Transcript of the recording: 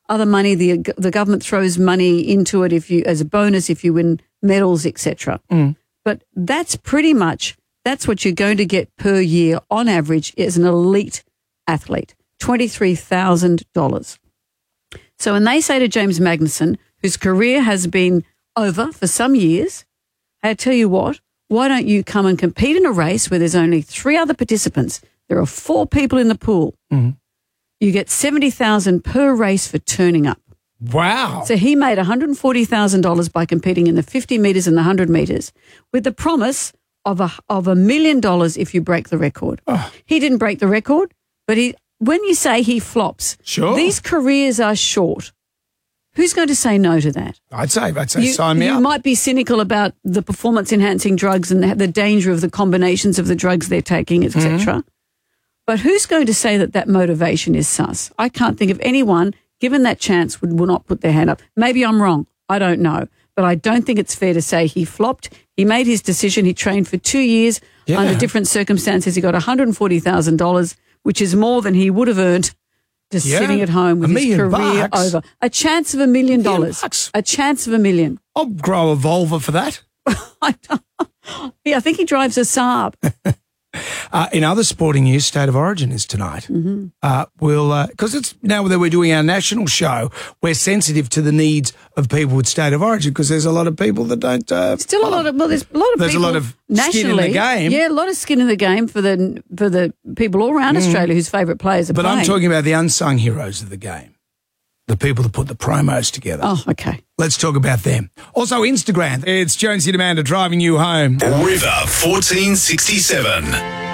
other money. The government throws money into it as a bonus if you win medals, etc. But that's pretty much what you're going to get per year on average as an elite athlete, $23,000. So when they say to James Magnussen, whose career has been over for some years, I tell you what, why don't you come and compete in a race where there's only 3 other participants? There are 4 people in the pool. You get $70,000 per race for turning up. Wow. So he made $140,000 by competing in the 50 metres and the 100 metres with the promise of $1 million if you break the record. He didn't break the record, but when you say he flops, these careers are short. Who's going to say no to that? I'd say sign me up. You might be cynical about the performance-enhancing drugs and the danger of the combinations of the drugs they're taking, etc. But who's going to say that motivation is sus? I can't think of anyone, given that chance, will not put their hand up. Maybe I'm wrong. I don't know. But I don't think it's fair to say he flopped. He made his decision. He trained for 2 years under different circumstances. He got $140,000, which is more than he would have earned just sitting at home with his career over. A chance of $1 million. A chance of $1 million. I'll grow a Volvo for that. I think he drives a Saab. In other sporting news, State of Origin is tonight. Because it's now that we're doing our national show, we're sensitive to the needs of people with State of Origin because there's a lot of people that don't. There's a lot of there's people a lot of nationally, skin in the game. Yeah, a lot of skin in the game for the people all around Australia whose favourite players are playing. But I'm talking about the unsung heroes of the game, the people that put the promos together. Oh, okay. Let's talk about them. Also, Instagram. It's Jonesy and Amanda driving you home. River 1467.